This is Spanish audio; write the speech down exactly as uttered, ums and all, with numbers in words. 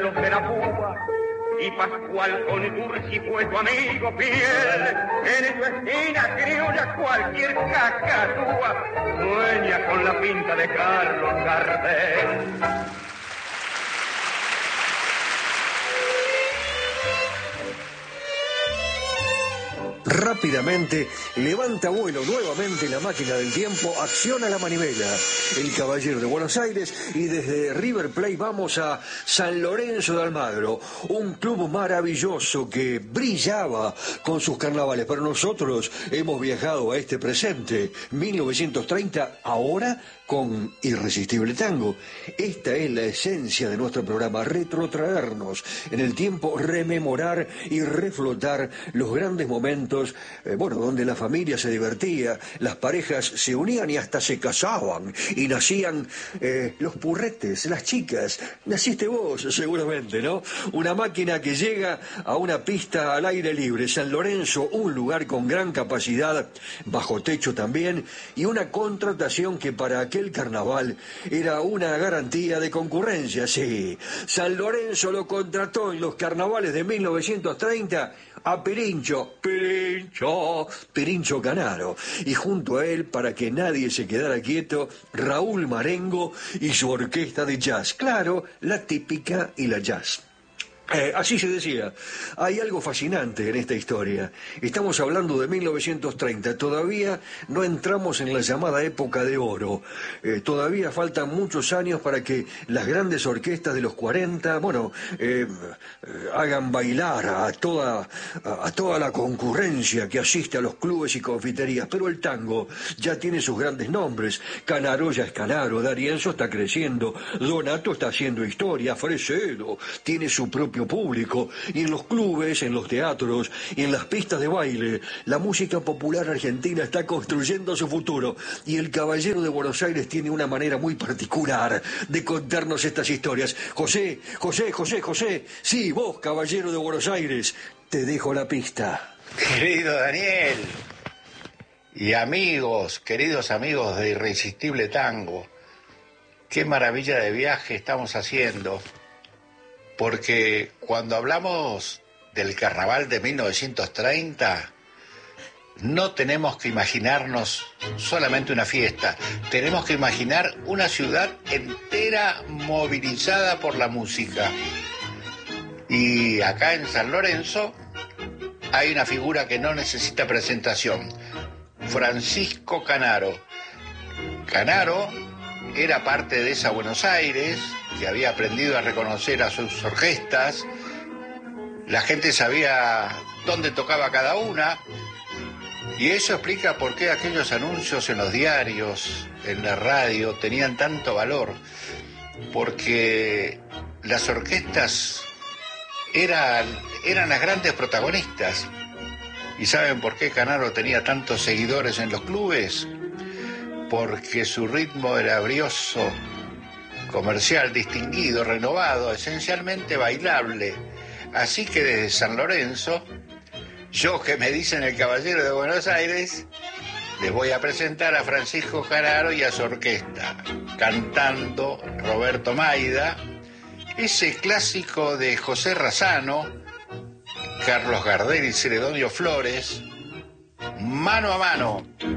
Carlos de la Púa, y Pascual Contursi fue tu amigo fiel. En tu esquina criolla cualquier cacatúa sueña con la pinta de Carlos Gardel. Rápidamente levanta vuelo nuevamente la máquina del tiempo, acciona la manivela. El Caballero de Buenos Aires, y desde River Plate vamos a San Lorenzo de Almagro, un club maravilloso que brillaba con sus carnavales, pero nosotros hemos viajado a este presente, mil novecientos treinta, ahora con Irresistible Tango. Esta es la esencia de nuestro programa, retrotraernos en el tiempo, rememorar y reflotar los grandes momentos, eh, bueno, donde la familia se divertía, las parejas se unían y hasta se casaban, y nacían eh, los purretes, las chicas. Naciste vos, seguramente, ¿no? Una máquina que llega a una pista al aire libre, San Lorenzo, un lugar con gran capacidad, bajo techo también, y una contratación que para aquel el carnaval era una garantía de concurrencia, sí. San Lorenzo lo contrató en los carnavales de mil novecientos treinta a Pirincho, Pirincho, Pirincho Canaro, y junto a él, para que nadie se quedara quieto, Raúl Marengo y su orquesta de jazz, claro, la típica y la jazz. Eh, así se decía. Hay algo fascinante en esta historia. Estamos hablando de mil novecientos treinta. Todavía no entramos en la llamada época de oro. Eh, todavía faltan muchos años para que las grandes orquestas de los cuarenta, bueno, eh, eh, hagan bailar a toda, a, a toda la concurrencia que asiste a los clubes y confiterías. Pero el tango ya tiene sus grandes nombres. Canaro ya es Canaro, D'Arienzo está creciendo, Donato está haciendo historia, Fresedo tiene su propio público, y en los clubes, en los teatros y en las pistas de baile, la música popular argentina está construyendo su futuro, y el Caballero de Buenos Aires tiene una manera muy particular de contarnos estas historias. José, José, José, José, sí, vos, Caballero de Buenos Aires, te dejo la pista. Querido Daniel, y amigos, queridos amigos de Irresistible Tango, qué maravilla de viaje estamos haciendo. Porque cuando hablamos del carnaval de mil novecientos treinta, no tenemos que imaginarnos solamente una fiesta, tenemos que imaginar una ciudad entera movilizada por la música. Y acá en San Lorenzo hay una figura que no necesita presentación, Francisco Canaro. Canaro era parte de esa Buenos Aires, que había aprendido a reconocer a sus orquestas. La gente sabía dónde tocaba cada una, y eso explica por qué aquellos anuncios en los diarios, en la radio, tenían tanto valor, porque las orquestas eran, eran las grandes protagonistas. ¿Y saben por qué Canaro tenía tantos seguidores en los clubes? Porque su ritmo era brioso, comercial, distinguido, renovado, esencialmente bailable. Así que desde San Lorenzo, yo, que me dicen el Caballero de Buenos Aires, les voy a presentar a Francisco Canaro y a su orquesta, cantando Roberto Maida, ese clásico de José Razzano, Carlos Gardel y Celedonio Flores, Mano a Mano.